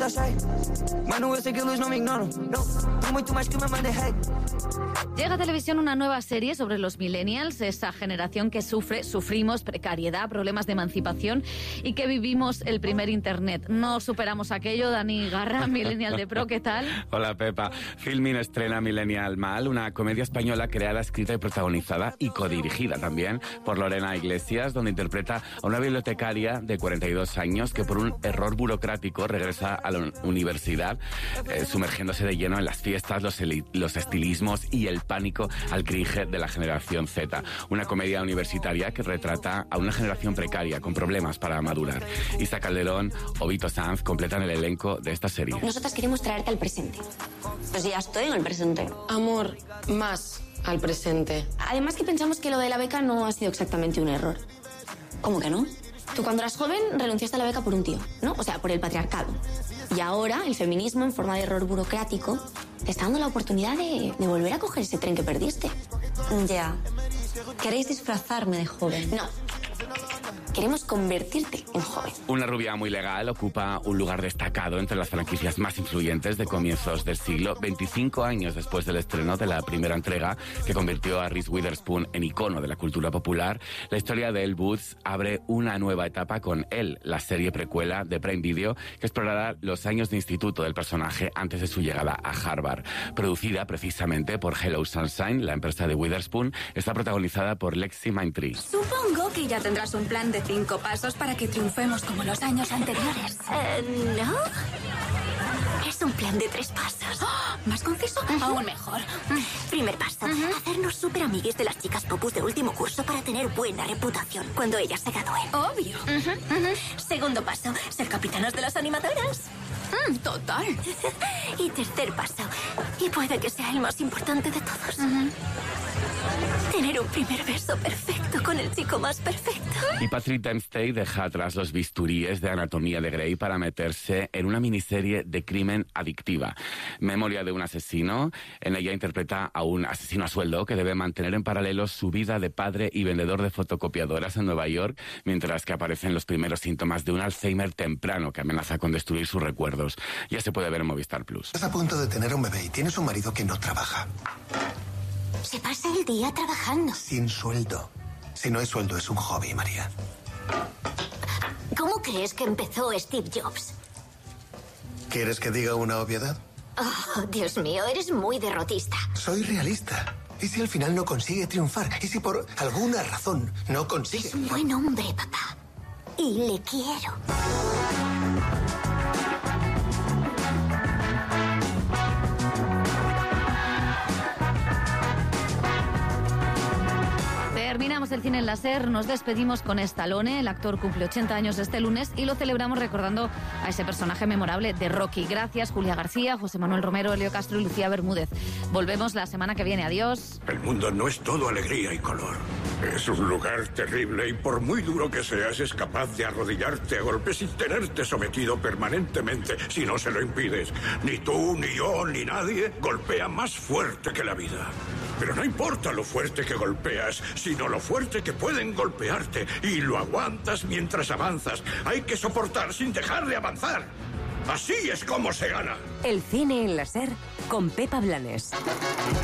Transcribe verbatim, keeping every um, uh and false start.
Llega a televisión una nueva serie sobre los millennials, esa generación que sufre, sufrimos precariedad, problemas de emancipación y que vivimos el primer internet. No superamos aquello. Dani Garra, Millennial de Pro, ¿qué tal? Hola Pepa. Filmin estrena Millennial Mal, una comedia española creada, escrita y protagonizada y codirigida también por Lorena Iglesias, donde interpreta a una bibliotecaria de cuarenta y dos años que por un error burocrático regresa a la universidad, eh, sumergiéndose de lleno en las fiestas, los, los estilismos y el pánico al cringe de la generación Z. Una comedia universitaria que retrata a una generación precaria con problemas para madurar. Isa Calderón o Vito Sanz completan el elenco de esta serie. Nosotras queremos traerte al presente. Pues ya estoy en el presente. Amor, más al presente. Además que pensamos que lo de la beca no ha sido exactamente un error. ¿Cómo que no? Tú cuando eras joven renunciaste a la beca por un tío, ¿no? O sea, por el patriarcado. Y ahora el feminismo, en forma de error burocrático, te está dando la oportunidad de, de volver a coger ese tren que perdiste. Ya. ¿Queréis disfrazarme de joven? No. Queremos convertirte en joven. Una rubia muy legal ocupa un lugar destacado entre las franquicias más influyentes de comienzos del siglo, veinticinco años después del estreno de la primera entrega que convirtió a Reese Witherspoon en icono de la cultura popular. La historia de Elle Woods abre una nueva etapa con Elle, la serie precuela de Prime Video que explorará los años de instituto del personaje antes de su llegada a Harvard. Producida precisamente por Hello Sunshine, la empresa de Witherspoon, está protagonizada por Lexi Mindtree. Supongo que ya tendrás un plan de cinco pasos para que triunfemos como los años anteriores. Eh, ¿no? Es un plan de tres pasos. ¡Oh! ¿Más conciso? Uh-huh. Aún mejor. Primer paso, uh-huh. hacernos súper amigues de las chicas popus de último curso para tener buena reputación cuando ellas se gradúen. Obvio. Uh-huh. Uh-huh. Segundo paso, ser capitanas de las animadoras. Mm, total. Y tercer paso, y puede que sea el más importante de todos. Uh-huh. Tener un primer beso perfecto con el chico más perfecto. Y Patrick Dempsey deja atrás los bisturíes de Anatomía de Grey para meterse en una miniserie de crimen adictiva. Memoria de un asesino. En ella interpreta a un asesino a sueldo que debe mantener en paralelo su vida de padre y vendedor de fotocopiadoras en Nueva York, mientras que aparecen los primeros síntomas de un Alzheimer temprano que amenaza con destruir sus recuerdos. Ya se puede ver en Movistar Plus. Estás a punto de tener un bebé y tienes un marido que no trabaja. Se pasa el día trabajando. Sin sueldo. Si no es sueldo, es un hobby, María. ¿Cómo crees que empezó Steve Jobs? ¿Quieres que diga una obviedad? Oh, Dios mío, eres muy derrotista. Soy realista. ¿Y si al final no consigue triunfar? ¿Y si por alguna razón no consigue? Es un buen hombre, papá. Y le quiero. Terminamos el cine en la SER, nos despedimos con Stallone. El actor cumple ochenta años este lunes y lo celebramos recordando a ese personaje memorable de Rocky. Gracias, Julia García, José Manuel Romero, Elio Castro y Lucía Bermúdez. Volvemos la semana que viene. Adiós. El mundo no es todo alegría y color. Es un lugar terrible y por muy duro que seas, es capaz de arrodillarte a golpes y tenerte sometido permanentemente si no se lo impides. Ni tú, ni yo, ni nadie golpea más fuerte que la vida. Pero no importa lo fuerte que golpeas, sino lo fuerte que pueden golpearte. Y lo aguantas mientras avanzas. Hay que soportar sin dejar de avanzar. Así es como se gana. El cine en la SER con Pepa Blanes.